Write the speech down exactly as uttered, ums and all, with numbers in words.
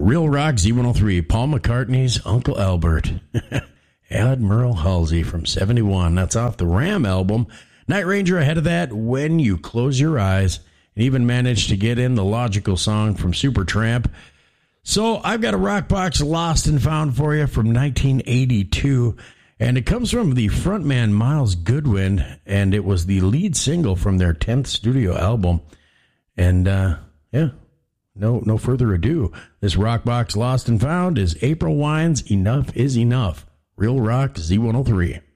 Real Rock Z one oh three, Paul McCartney's Uncle Albert. Admiral Halsey from seventy-one. That's off the Ram album. Night Ranger ahead of that, When You Close Your Eyes. And even managed to get in the Logical song from Supertramp. So I've got a Rock Box Lost and Found for you from nineteen eighty-two. And it comes from the frontman Miles Goodwin. And it was the lead single from their tenth studio album. And, uh, yeah, no no further ado. This Rock Box Lost and Found is April Wine's Enough is Enough. Real Rock Z one oh three.